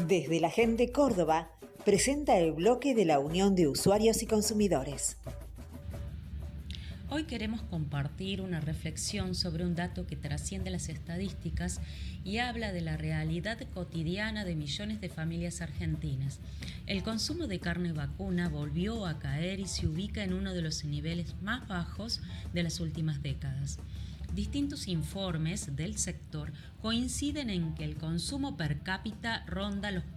Desde la Gente Córdoba, presenta el bloque de la Unión de Usuarios y Consumidores. Hoy queremos compartir una reflexión sobre un dato que trasciende las estadísticas y habla de la realidad cotidiana de millones de familias argentinas. El consumo de carne vacuna volvió a caer y se ubica en uno de los niveles más bajos de las últimas décadas. Distintos informes del sector coinciden en que el consumo per cápita ronda los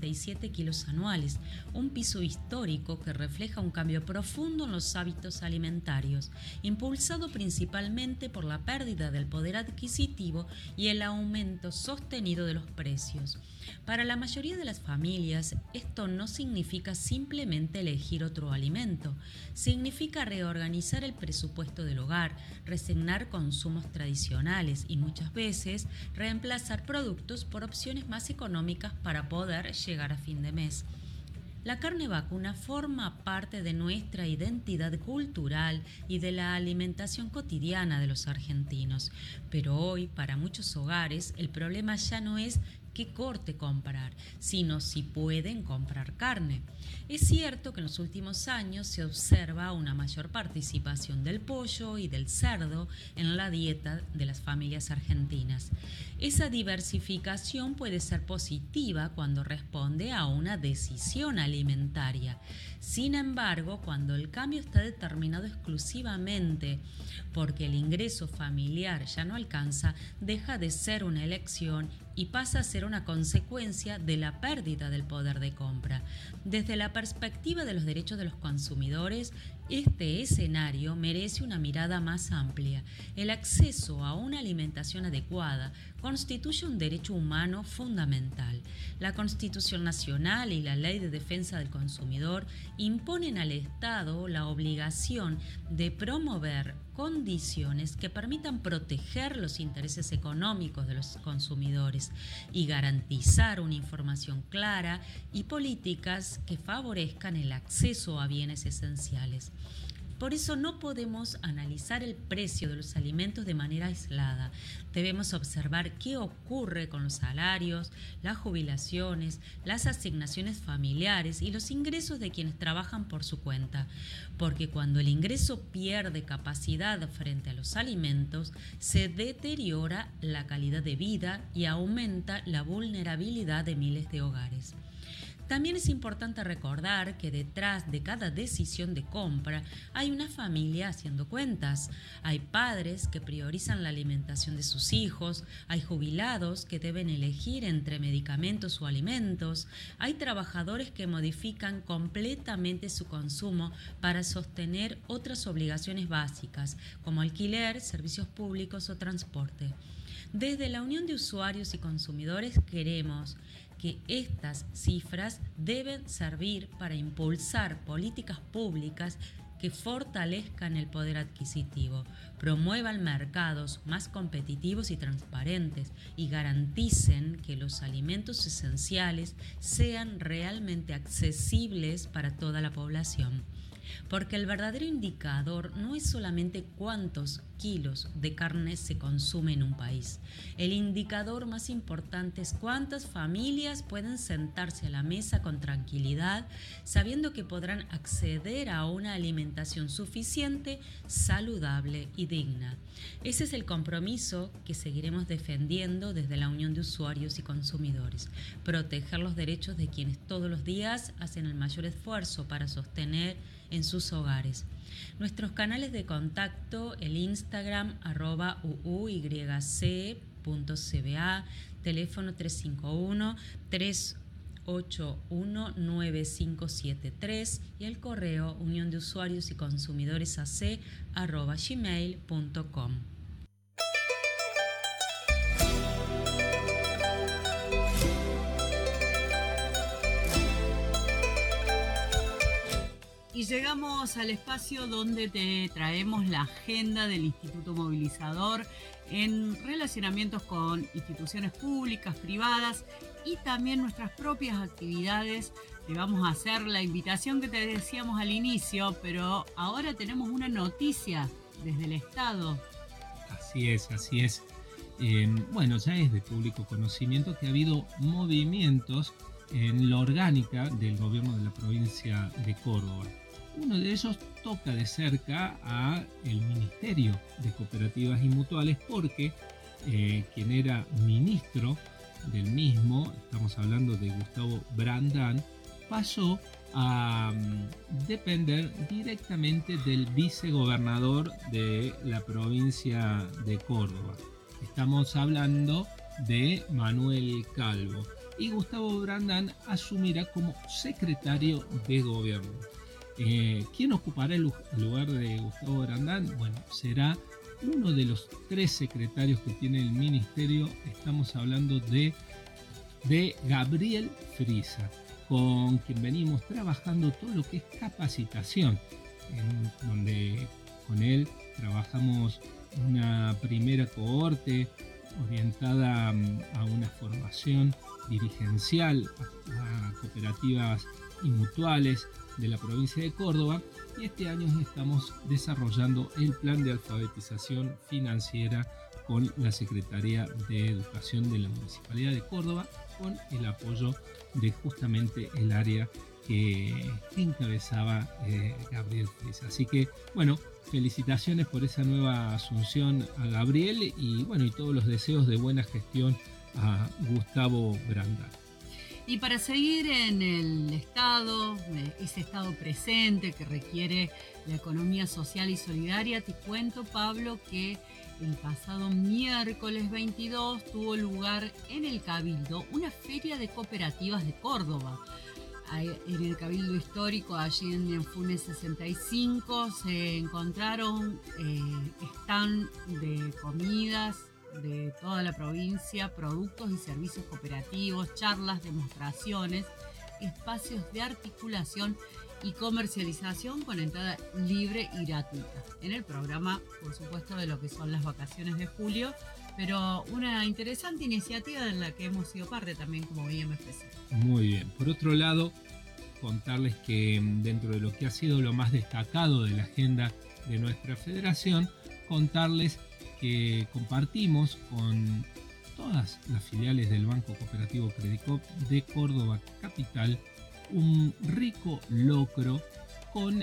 47 kilos anuales, un piso histórico que refleja un cambio profundo en los hábitos alimentarios, impulsado principalmente por la pérdida del poder adquisitivo y el aumento sostenido de los precios. Para la mayoría de las familias, esto no significa simplemente elegir otro alimento, significa reorganizar el presupuesto del hogar, resignar consumos tradicionales y muchas veces reemplazar productos por opciones más económicas para poder llegar a fin de mes. La carne vacuna forma parte de nuestra identidad cultural y de la alimentación cotidiana de los argentinos, pero hoy para muchos hogares el problema ya no es qué corte comprar, sino si pueden comprar carne. Es cierto que en los últimos años se observa una mayor participación del pollo y del cerdo en la dieta de las familias argentinas. Esa diversificación puede ser positiva cuando responde a una decisión alimentaria. Sin embargo, cuando el cambio está determinado exclusivamente porque el ingreso familiar ya no alcanza, deja de ser una elección y pasa a ser una consecuencia de la pérdida del poder de compra. Desde la perspectiva de los derechos de los consumidores, este escenario merece una mirada más amplia. El acceso a una alimentación adecuada constituye un derecho humano fundamental. La Constitución Nacional y la Ley de Defensa del Consumidor imponen al Estado la obligación de promover condiciones que permitan proteger los intereses económicos de los consumidores y garantizar una información clara y políticas que favorezcan el acceso a bienes esenciales. Por eso no podemos analizar el precio de los alimentos de manera aislada. Debemos observar qué ocurre con los salarios, las jubilaciones, las asignaciones familiares y los ingresos de quienes trabajan por su cuenta. Porque cuando el ingreso pierde capacidad frente a los alimentos, se deteriora la calidad de vida y aumenta la vulnerabilidad de miles de hogares. También es importante recordar que detrás de cada decisión de compra hay una familia haciendo cuentas. Hay padres que priorizan la alimentación de sus hijos, hay jubilados que deben elegir entre medicamentos o alimentos, hay trabajadores que modifican completamente su consumo para sostener otras obligaciones básicas, como alquiler, servicios públicos o transporte. Desde la Unión de Usuarios y Consumidores queremos que estas cifras deben servir para impulsar políticas públicas que fortalezcan el poder adquisitivo, promuevan mercados más competitivos y transparentes y garanticen que los alimentos esenciales sean realmente accesibles para toda la población. Porque el verdadero indicador no es solamente cuántos kilos de carne se consume en un país. El indicador más importante es cuántas familias pueden sentarse a la mesa con tranquilidad, sabiendo que podrán acceder a una alimentación suficiente, saludable y digna. Ese es el compromiso que seguiremos defendiendo desde la Unión de Usuarios y Consumidores. Proteger los derechos de quienes todos los días hacen el mayor esfuerzo para sostener en sus hogares. Nuestros canales de contacto, el Instagram @uyc.cba, teléfono 351-381-9573 y el correo unión de usuarios y consumidores ac@gmail.com. Y llegamos al espacio donde te traemos la agenda del Instituto Movilizador en relacionamientos con instituciones públicas, privadas y también nuestras propias actividades. Te vamos a hacer la invitación que te decíamos al inicio, pero ahora tenemos una noticia desde el Estado. Así es, así es. Bueno, ya es de público conocimiento que ha habido movimientos en la orgánica del gobierno de la provincia de Córdoba. Uno de ellos toca de cerca a el Ministerio de Cooperativas y Mutuales porque quien era ministro del mismo, estamos hablando de Gustavo Brandán, pasó a depender directamente del vicegobernador de la provincia de Córdoba. Estamos hablando de Manuel Calvo, y Gustavo Brandán asumirá como secretario de gobierno. ¿Quién ocupará el lugar de Gustavo Brandán? Bueno, será uno de los 3 secretarios que tiene el ministerio. Estamos hablando de Gabriel Frisa, con quien venimos trabajando todo lo que es capacitación, donde con él trabajamos una primera cohorte orientada a una formación dirigencial a cooperativas y mutuales de la provincia de Córdoba, y este año estamos desarrollando el plan de alfabetización financiera con la Secretaría de Educación de la Municipalidad de Córdoba, con el apoyo de justamente el área que encabezaba Gabriel Frisa. Así que, bueno, felicitaciones por esa nueva asunción a Gabriel y todos los deseos de buena gestión a Gustavo Brandán. Y para seguir en el Estado, ese Estado presente que requiere la economía social y solidaria, te cuento, Pablo, que el pasado miércoles 22 tuvo lugar en el Cabildo una feria de cooperativas de Córdoba. En el Cabildo Histórico, allí en Funes 65, se encontraron stand de comidas de toda la provincia, productos y servicios cooperativos, charlas, demostraciones, espacios de articulación y comercialización con entrada libre y gratuita. En el programa, por supuesto, de lo que son las vacaciones de julio, pero una interesante iniciativa de la que hemos sido parte también como IMFC. Muy bien. Por otro lado, contarles que dentro de lo que ha sido lo más destacado de la agenda de nuestra federación, contarles que compartimos con todas las filiales del Banco Cooperativo Credicop de Córdoba Capital un rico locro con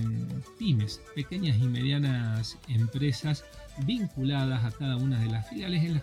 pymes, pequeñas y medianas empresas vinculadas a cada una de las filiales, en el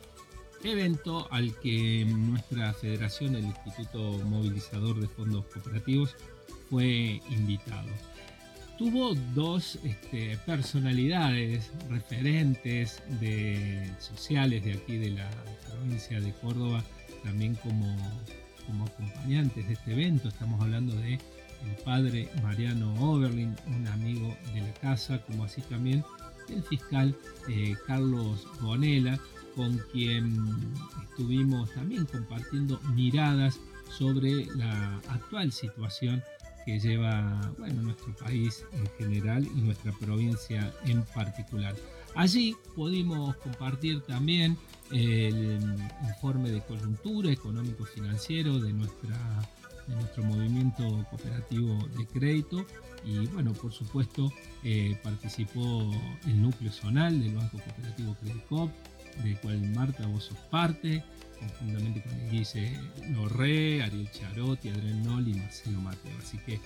evento al que nuestra federación, el Instituto Movilizador de Fondos Cooperativos, fue invitado. Tuvo 2 personalidades referentes sociales de aquí de la provincia de Córdoba, también como acompañantes de este evento. Estamos hablando de el padre Mariano Oberlin, un amigo de la casa, como así también el fiscal Carlos Bonella, con quien estuvimos también compartiendo miradas sobre la actual situación que lleva nuestro país en general y nuestra provincia en particular. Allí pudimos compartir también el informe de coyuntura económico-financiero de nuestro movimiento cooperativo de crédito y por supuesto participó el núcleo zonal del Banco Cooperativo Credicop, del cual Marta vos sos parte, conjuntamente con el Guille Lorré, Ariel Charotti, Adrián Noli y Marcelo Mateo. Así que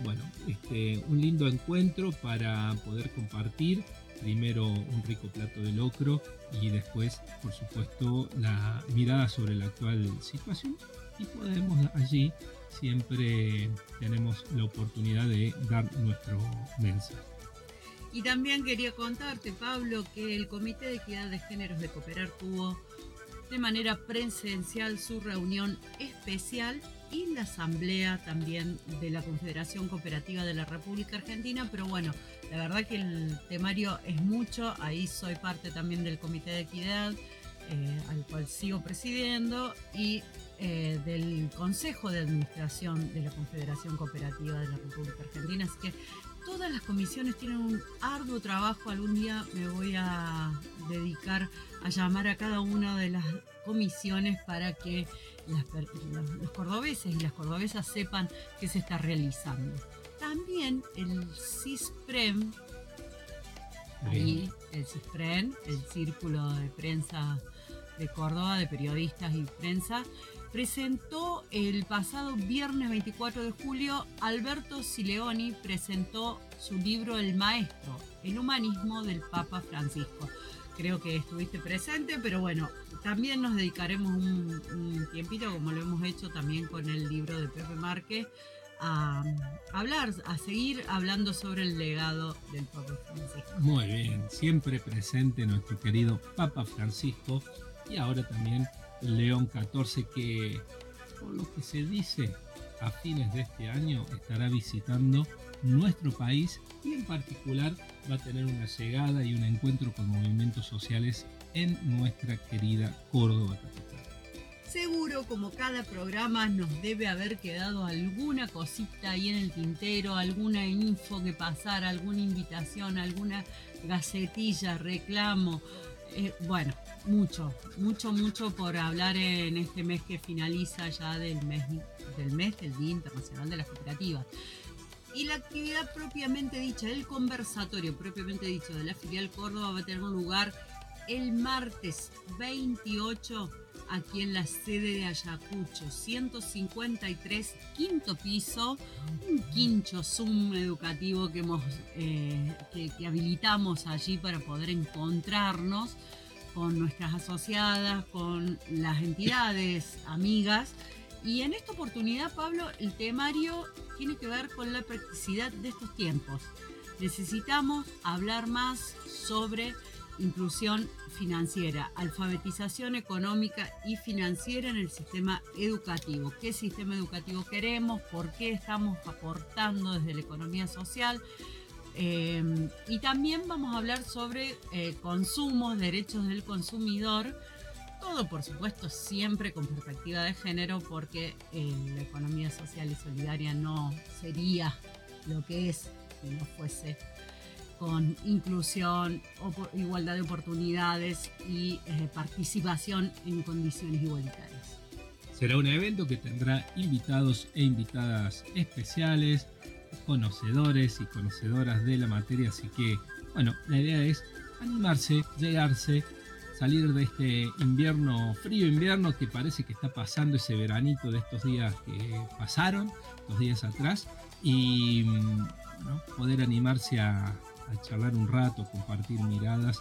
un lindo encuentro para poder compartir primero un rico plato de locro y después, por supuesto, la mirada sobre la actual situación, y podemos allí siempre tenemos la oportunidad de dar nuestro mensaje. Y también quería contarte, Pablo, que el Comité de Equidad de Géneros de Cooperar tuvo de manera presencial su reunión especial y la asamblea también de la Confederación Cooperativa de la República Argentina, pero la verdad que el temario es mucho. Ahí soy parte también del Comité de Equidad, al cual sigo presidiendo, y del Consejo de Administración de la Confederación Cooperativa de la República Argentina, así que todas las comisiones tienen un arduo trabajo. Algún día me voy a dedicar a llamar a cada una de las comisiones para que los cordobeses y las cordobesas sepan qué se está realizando. También el CISPREM, el CISPREM, el Círculo de Prensa de Córdoba, de Periodistas y Prensa, presentó el pasado viernes 24 de julio, Alberto Sileoni presentó su libro El Maestro, el humanismo del Papa Francisco. Creo que estuviste presente, pero bueno, también nos dedicaremos un tiempito, como lo hemos hecho también con el libro de Pepe Márquez, a seguir hablando sobre el legado del Papa Francisco. Muy bien, siempre presente nuestro querido Papa Francisco y ahora también León XIV, que por lo que se dice a fines de este año estará visitando nuestro país y en particular va a tener una llegada y un encuentro con movimientos sociales en nuestra querida Córdoba capital. Seguro, como cada programa, nos debe haber quedado alguna cosita ahí en el tintero, alguna info que pasar, alguna invitación, alguna gacetilla, reclamo. Bueno, mucho por hablar en este mes que finaliza ya del mes del Día Internacional de las Cooperativas. Y la actividad propiamente dicha, el conversatorio propiamente dicho de la filial Córdoba va a tener lugar el martes 28 aquí en la sede de Ayacucho, 153, quinto piso, un quincho Zoom educativo que habilitamos allí para poder encontrarnos con nuestras asociadas, con las entidades amigas. Y en esta oportunidad, Pablo, el temario tiene que ver con la practicidad de estos tiempos. Necesitamos hablar más sobre inclusión financiera, alfabetización económica y financiera en el sistema educativo. ¿Qué sistema educativo queremos? ¿Por qué estamos aportando desde la economía social? Y también vamos a hablar sobre consumos, derechos del consumidor. Todo, por supuesto, siempre con perspectiva de género, porque la economía social y solidaria no sería lo que es si no fuese con inclusión, igualdad de oportunidades y participación en condiciones igualitarias. Será un evento que tendrá invitados e invitadas especiales, conocedores y conocedoras de la materia, así que, bueno, la idea es animarse, llegarse, salir de este frío invierno que parece que está pasando, ese veranito de estos días que pasaron, 2 días atrás, y ¿no? Poder animarse a charlar un rato, compartir miradas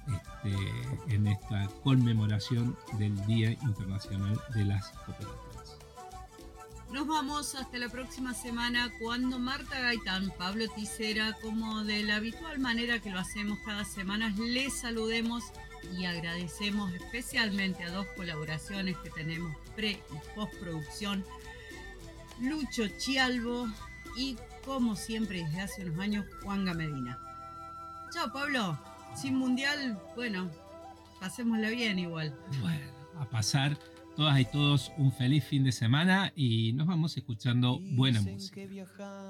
en esta conmemoración del Día Internacional de las Cooperativas. Nos vamos hasta la próxima semana, cuando Marta Gaitán, Pablo Ticera, como de la habitual manera que lo hacemos cada semana, les saludemos y agradecemos especialmente a 2 colaboraciones que tenemos pre y postproducción, Lucho Chialvo y, como siempre desde hace unos años, Juanga Medina. Chao, Pablo. Sin mundial, bueno, pasémosla bien igual. Bueno, a pasar todas y todos un feliz fin de semana y nos vamos escuchando buena música.